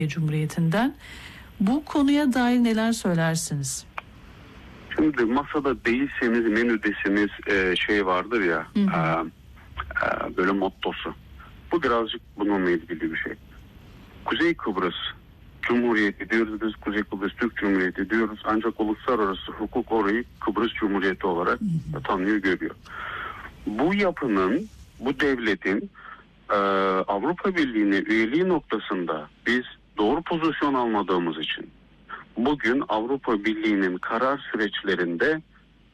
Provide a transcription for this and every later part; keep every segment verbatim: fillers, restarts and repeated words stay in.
Cumhuriyeti'nden. Bu konuya dair neler söylersiniz? Şimdi masada değilseniz menüdesiniz e, şey vardır ya, hı hı. E, e, böyle mottosu. Bu birazcık bununla ilgili bir şey. Kuzey Kıbrıs Cumhuriyeti diyoruz biz, Kuzey Kıbrıs Türk Cumhuriyeti diyoruz. Ancak uluslararası hukuk orayı Kıbrıs Cumhuriyeti olarak hı hı. tanıyor, görüyor. Bu yapının, bu devletin e, Avrupa Birliği'ne üyeliği noktasında biz doğru pozisyon almadığımız için bugün Avrupa Birliği'nin karar süreçlerinde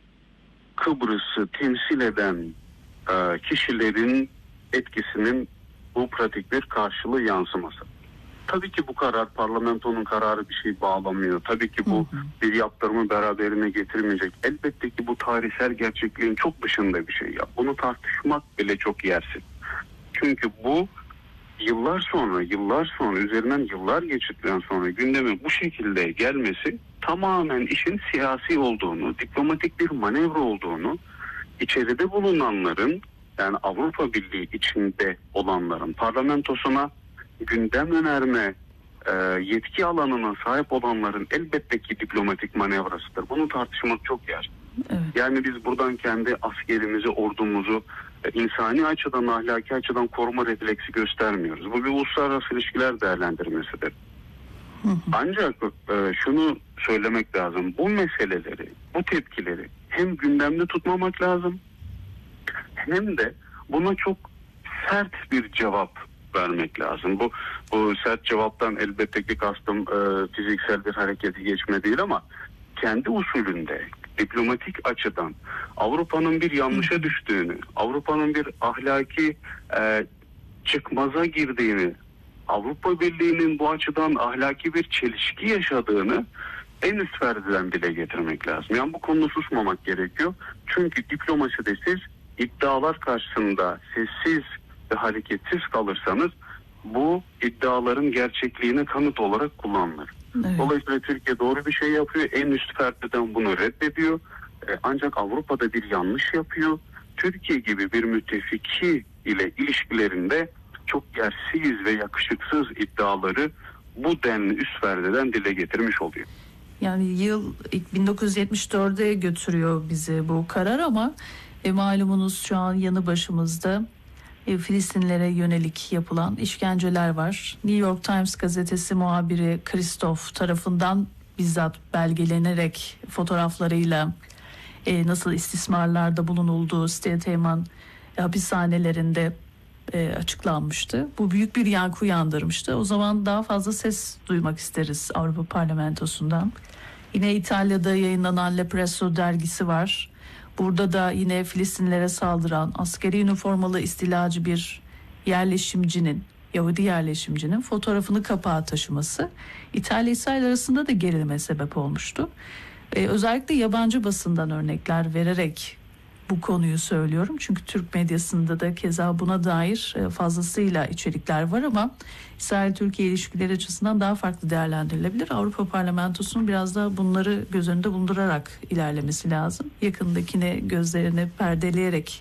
Kıbrıs'ı temsil eden e, kişilerin etkisinin bu pratik bir karşılığı yansıması. Tabii ki bu karar parlamentonun kararı bir şey bağlamıyor. Tabii ki bu hı hı. bir yaptırımı beraberine getirmeyecek. Elbette ki bu tarihsel gerçekliğin çok dışında bir şey ya. Bunu tartışmak bile çok yersiz. Çünkü bu yıllar sonra, yıllar sonra, üzerinden yıllar geçtikten sonra gündeme bu şekilde gelmesi tamamen işin siyasi olduğunu, diplomatik bir manevra olduğunu, içeride bulunanların, yani Avrupa Birliği içinde olanların parlamentosuna gündem önerme e, yetki alanına sahip olanların elbette ki diplomatik manevrasıdır. Bunu tartışmak çok yer. Evet. Yani biz buradan kendi askerimizi, ordumuzu e, insani açıdan, ahlaki açıdan koruma refleksi göstermiyoruz. Bu bir uluslararası ilişkiler değerlendirmesidir. Hı hı. Ancak e, şunu söylemek lazım. Bu meseleleri, bu tepkileri hem gündemde tutmamak lazım, hem de buna çok sert bir cevap vermek lazım. Bu bu sert cevaptan elbette ki kastım e, fiziksel bir hareketi geçme değil, ama kendi usulünde diplomatik açıdan Avrupa'nın bir yanlışa düştüğünü, Avrupa'nın bir ahlaki e, çıkmaza girdiğini, Avrupa Birliği'nin bu açıdan ahlaki bir çelişki yaşadığını en üst perdeden dile getirmek lazım. Yani bu konuda susmamak gerekiyor. Çünkü diplomaside siz iddialar karşısında sessiz ve hareketsiz kalırsanız bu iddiaların gerçekliğine kanıt olarak kullanılır. Evet. Dolayısıyla Türkiye doğru bir şey yapıyor. En üst perdeden bunu reddediyor. Ee, ancak Avrupa'da bir yanlış yapıyor. Türkiye gibi bir müttefiki ile ilişkilerinde çok yersiz ve yakışıksız iddiaları bu denli üst perdeden dile getirmiş oluyor. Yani yıl bin dokuz yüz yetmiş dörde götürüyor bizi bu karar, ama e, malumunuz şu an yanı başımızda e, Filistinlilere yönelik yapılan işkenceler var. New York Times gazetesi muhabiri Christoph tarafından bizzat belgelenerek fotoğraflarıyla e, nasıl istismarlarda bulunulduğu State Teğmen hapishanelerinde e, açıklanmıştı. Bu büyük bir yankı uyandırmıştı. O zaman daha fazla ses duymak isteriz Avrupa Parlamentosu'ndan. Yine İtalya'da yayınlanan Le Presso dergisi var. Burada da yine Filistinlilere saldıran askeri üniformalı istilacı bir yerleşimcinin, Yahudi yerleşimcinin fotoğrafını kapağa taşıması İtalya-İsrail arasında da gerilime sebep olmuştu. Ee, özellikle yabancı basından örnekler vererek bu konuyu söylüyorum. Çünkü Türk medyasında da keza buna dair fazlasıyla içerikler var, ama İsrail-Türkiye ilişkileri açısından daha farklı değerlendirilebilir. Avrupa Parlamentosu'nun biraz da bunları göz önünde bulundurarak ilerlemesi lazım. Yakındakini gözlerini perdeleyerek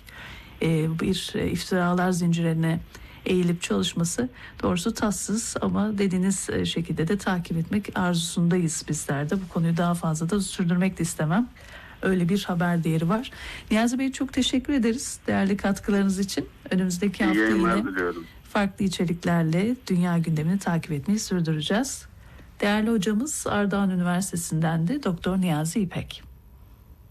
bir iftiralar zincirine eğilip çalışması doğrusu tatsız, ama dediğiniz şekilde de takip etmek arzusundayız bizler de. Bu konuyu daha fazla da sürdürmek de istemem. Öyle bir haber değeri var. Niyazi Bey, çok teşekkür ederiz değerli katkılarınız için. Önümüzdeki hafta yine farklı içeriklerle dünya gündemini takip etmeyi sürdüreceğiz. Değerli hocamız Ardahan Üniversitesi'nden de Doktor Niyazi İpek.